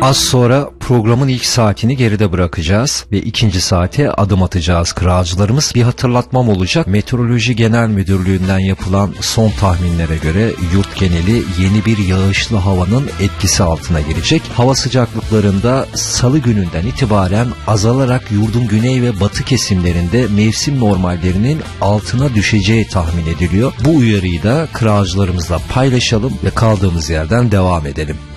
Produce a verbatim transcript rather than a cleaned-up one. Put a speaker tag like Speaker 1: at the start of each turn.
Speaker 1: Az sonra programın ilk saatini geride bırakacağız ve ikinci saate adım atacağız kralcılarımız. Bir hatırlatmam olacak. Meteoroloji Genel Müdürlüğü'nden yapılan son tahminlere göre yurt geneli yeni bir yağışlı havanın etkisi altına girecek. Hava sıcaklıklarında salı gününden itibaren azalarak yurdun güney ve batı kesimlerinde mevsim normallerinin altına düşeceği tahmin ediliyor. Bu uyarıyı da kralcılarımızla paylaşalım ve kaldığımız yerden devam edelim.